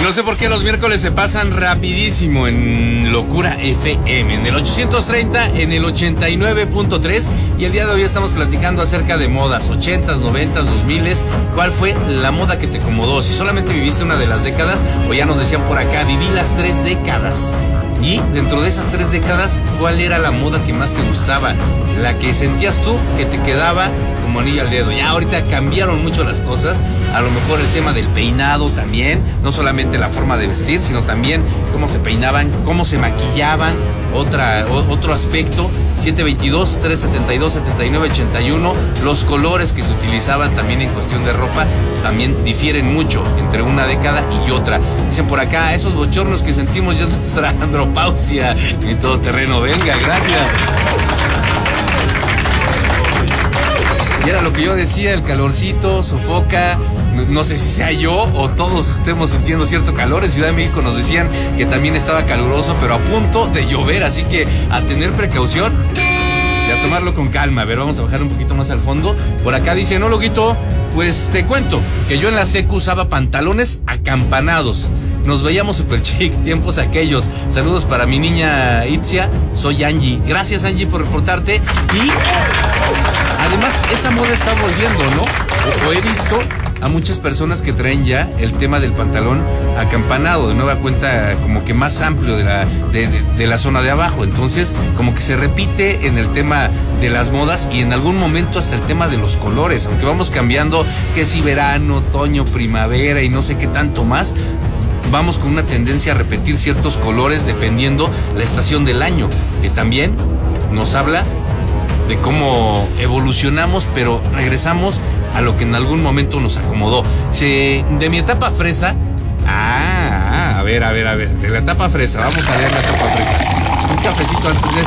no sé por qué los miércoles se pasan rapidísimo en Locura FM, en el 830, en el 89.3, y el día de hoy estamos platicando acerca de modas, 80s, 90s, 2000s. ¿Cuál fue la moda que te acomodó? Si solamente viviste una de las décadas, o ya nos decían por acá, viví las 3 décadas. Y dentro de esas 3 décadas, ¿cuál era la moda que más te gustaba? La que sentías tú que te quedaba como anillo al dedo. Ya ahorita cambiaron mucho las cosas. A lo mejor el tema del peinado también. No solamente la forma de vestir, sino también cómo se peinaban, cómo se maquillaban. Otro aspecto. 722-372-7981. Los colores que se utilizaban también en cuestión de ropa también difieren mucho entre una década y otra. Dicen por acá, esos bochornos que sentimos ya es nuestra andropausia. Y todo terreno, venga, gracias. Y era lo que yo decía, el calorcito sofoca. No sé si sea yo o todos estemos sintiendo cierto calor. En Ciudad de México nos decían que también estaba caluroso, pero a punto de llover, así que a tener precaución y a tomarlo con calma. A ver, vamos a bajar un poquito más al fondo. Por acá dice, no, Loguito, pues te cuento que yo en la secu usaba pantalones acampanados. Nos veíamos super chic, tiempos aquellos. Saludos para mi niña Itzia, soy Angie. Gracias, Angie, por reportarte. Y además, esa moda está volviendo, ¿no? O he visto a muchas personas que traen ya el tema del pantalón acampanado, de nueva cuenta como que más amplio de la zona de abajo. Entonces, como que se repite en el tema de las modas y en algún momento hasta el tema de los colores. Aunque vamos cambiando, que si verano, otoño, primavera y no sé qué tanto más, vamos con una tendencia a repetir ciertos colores dependiendo la estación del año, que también nos habla de cómo evolucionamos, pero regresamos a lo que en algún momento nos acomodó. De mi etapa fresa, a ver, de la etapa fresa, vamos a ver la etapa fresa. Un cafecito antes de eso.